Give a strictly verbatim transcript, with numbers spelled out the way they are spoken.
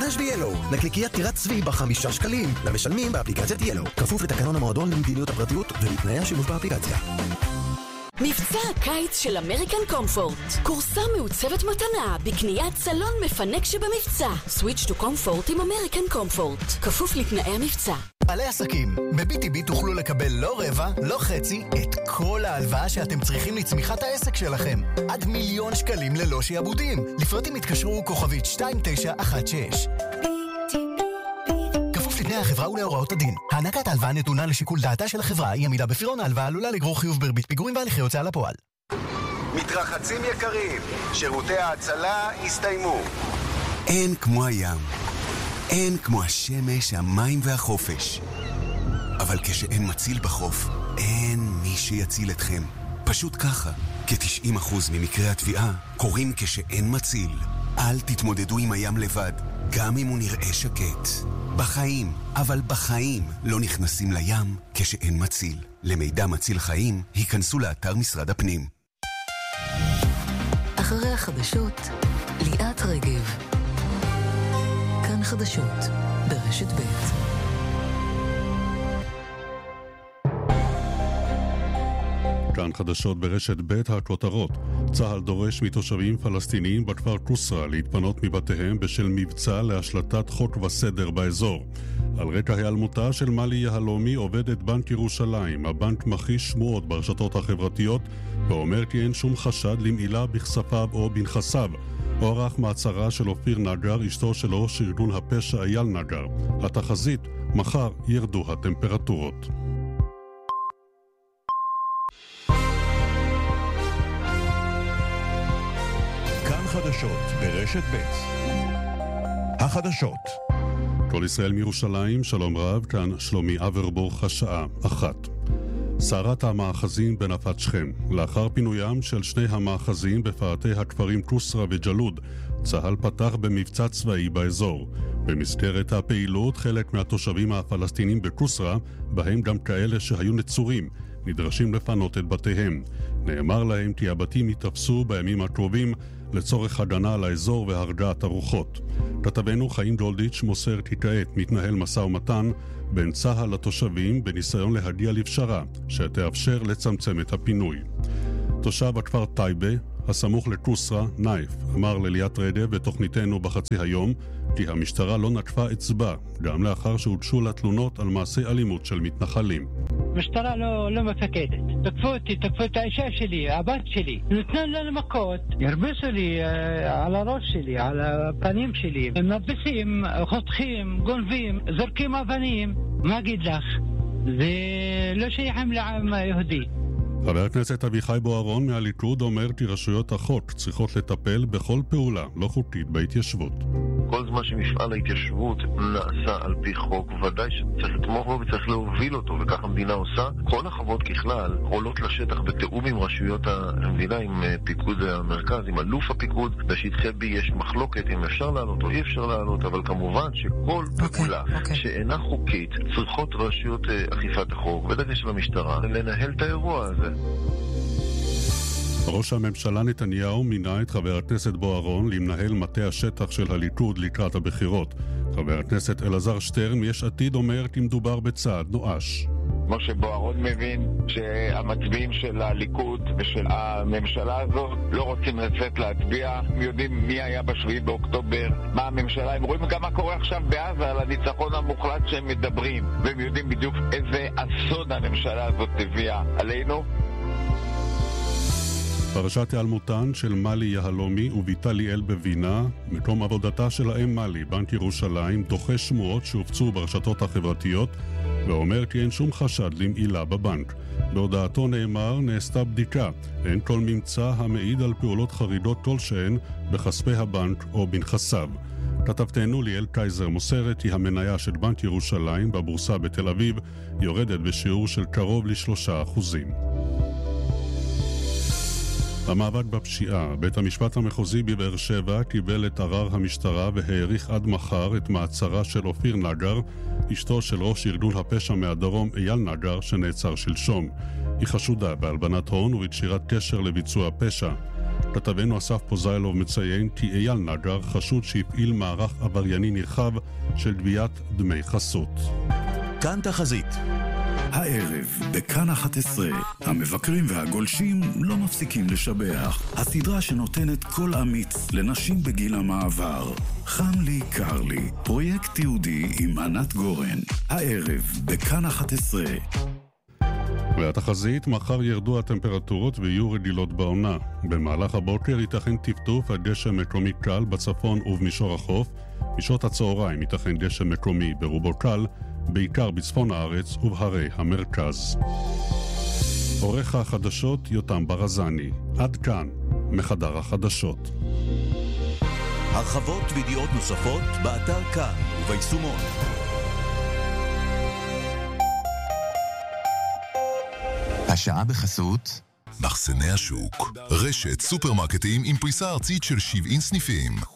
דש ב-ילו. נקניקיית טירת צבי בחמישה שקלים. למשלמים באפליקציית ילו. כפוף לתקנון המועדון למדיניות הפרטיות ולתנאי השימוש באפליקציה. מבצע הקיץ של אמריקן קומפורט. קורסה מעוצבת מתנה בקניית סלון מפנק שבמבצע. סוויץ' טו קומפורט עם אמריקן קומפורט. כפוף לתנאי המבצע. בעלי עסקים, ב-בי טי בי תוכלו לקבל לא רבע, לא חצי, את כל ההלוואה שאתם צריכים לצמיחת העסק שלכם. עד מיליון שקלים ללא שיעבודים. לפרטים התקשרו כוכבית שתיים תשע אחת שש. כפוף לתנאי החברה ולהוראות הדין. הענקת ההלוואה נתונה לשיקול דעתה של החברה. היא עמידה בפירעון ההלוואה עלולה לגרור חיוב בריבית פיגורים והליכי הוצאה לפועל. מתרחצים יקרים, שירותי ההצלה הסתיימו. אין כמו הים. אין כמו השמש, המים והחופש. אבל כשאין מציל בחוף, אין מי שיציל אתכם. פשוט ככה, כ-תשעים אחוז ממקרי התביעה קורים כשאין מציל. אל תתמודדו עם הים לבד, גם אם הוא נראה שקט. בחיים, אבל בחיים לא נכנסים לים כשאין מציל. למידע מציל חיים, היכנסו לאתר משרד הפנים. אחרי החדשות, ליאת רגב. כאן חדשות, ברשת ב'. כאן חדשות ברשת ב' הכותרות. צהל דורש מתושבים פלסטיניים בכפר קוסרה להתפנות מבתיהם בשל מבצע להשלטת חוק וסדר באזור. על רקע היעלמותה של מלי יהלומי עובדת בנק ירושלים. הבנק מכחיש שמועות ברשתות החברתיות ואומר כי אין שום חשד למעילה בכספיו או בנכסיו. הוארך מעצרה של אופיר נגר, אשתו של ראש ארגון הפשע אייל נגר. התחזית, מחר ירדו הטמפרטורות. כאן חדשות ברשת ב'. החדשות. כל ישראל מירושלים, שלום רב, כאן שלומי אברבוך, השעה אחת. סערת המאחזים בנפת שכם. לאחר פינוים של שני המאחזים בפאתי הכפרים קוסרה וג'לוד, צהל פתח במבצע צבאי באזור. במסגרת הפעילות, חלק מהתושבים הפלסטינים בקוסרה, בהם גם כאלה שהיו נצורים, נדרשים לפנות את בתיהם. נאמר להם כי הבתים יתפסו בימים הקרובים לצורך הגנה על האזור והרגעת הרוחות. כתבנו חיים גולדיץ' מוסר כי כעת מתנהל משא ומתן בין צה"ל לתושבים בניסיון להגיע לפשרה שתאפשר לצמצם את הפינוי. תושב הכפר טייבה, הסמוך לקוסרה, נייף, אמר לליאת רגב בתוכניתנו בחצי היום כי המשטרה לא נקפה אצבע, גם לאחר שהודשו לתלונות על מעשי אלימות של מתנחלים. המשטרה לא, לא מפקדת. תקפו אותי, תקפו את האישה שלי, הבת שלי. נתנו לנו מכות, ירבסו לי אה, על הראש שלי, על הפנים שלי. הם מבסים, חותכים, גונבים, זורקים אבנים. מה אגיד לך? זה לא שייכים לעם היהודי. חבר הכנסת אביחי בוארון מהליכוד אומר כי רשויות החוק צריכות לטפל בכל פעולה לא חוקית בהתיישבות. כל זמן שמפעל ההתיישבות נעשה על פי חוק, ודאי שצריך לתמוך בו וצריך להוביל אותו, וכך המדינה עושה. כל החוות ככלל עולות לשטח בתיאום עם רשויות המדינה, עם פיקוד המרכז, עם אלוף הפיקוד. בשטחי בי יש מחלוקת אם אפשר לעלות או אי אפשר לעלות, אבל כמובן שכל פעולה okay, okay. שאינה חוקית צריכות רשויות אכיפת החוק, בדגש של המשטרה, לנהל את האירוע הזה. ראש הממשלה נתניהו מינה את חבר הכנסת בוארון למנהל מטה השטח של הליכוד לקראת הבחירות. חבר הכנסת אלעזר שטרן מיש עתיד אומר כי מדובר בצעד נואש. משה בוארון מבין שהמצביעים של הליכוד ושל הממשלה הזאת לא רוצים לצאת להצביע. הם יודעים מי היה בשביעי באוקטובר, מה הממשלה, הם רואים גם מה קורה עכשיו בעזה על הניצחון המוחלט שהם מדברים, והם יודעים בדיוק איזה אסון הממשלה הזאת הביאה עלינו. פרשת היעלמותן של מלי יהלומי וביתה ליאל בבינה, מקום עבודתה של האם מלי, בנק ירושלים, דוחה שמועות שהופצו ברשתות החברתיות ואומר כי אין שום חשד למעילה בבנק. בהודעתו נאמר, נעשתה בדיקה, אין כל ממצא המעיד על פעולות חרידות כלשהן בכספי הבנק או בנכסיו. כתבתנו ליאל קייזר מוסרת כי המניה של בנק ירושלים בבורסה בתל אביב יורדת בשיעור של קרוב לשלושה אחוזים. המאבק בפשיעה. בית המשפט המחוזי בבאר שבע קיבל את ערר המשטרה והאריך עד מחר את מעצרה של אופיר נגר, אשתו של ראש ארגון הפשע מהדרום אייל נגר שנעצר שלשום. היא חשודה בהלבנת הון ובקשירת קשר לביצוע פשע. כתבנו אסף פוזיילוב מציין כי אייל נג'ר חשוד שהפעיל מערך עברייני נרחב של גביית דמי חסות. כאן תחזית. הערב, בכאן אחת עשרה, המבקרים והגולשים לא מפסיקים לשבח. הסדרה שנותנת קול אמיץ לנשים בגיל המעבר. חם לי, קר לי, פרויקט תיעודי עם ענת גורן. הערב, בכאן אחת עשרה. והתחזית, מחר ירדו הטמפרטורות ויהיו רגילות בעונה. במהלך הבוקר ייתכן טפטוף עד גשם מקומי קל בצפון ובמישור החוף. בשעות הצהריים ייתכן גשם מקומי ברובו קל, בעיקר בצפון הארץ ובהרי המרכז. עורך החדשות יותם ברזני. עד כאן, מחדר החדשות. הרחבות וידיעות נוספות באתר כאן וביישומון. השעה בחסות מחסני השוק, רשת סופרמרקטים עם פריסה ארצית של שבעים סניפים.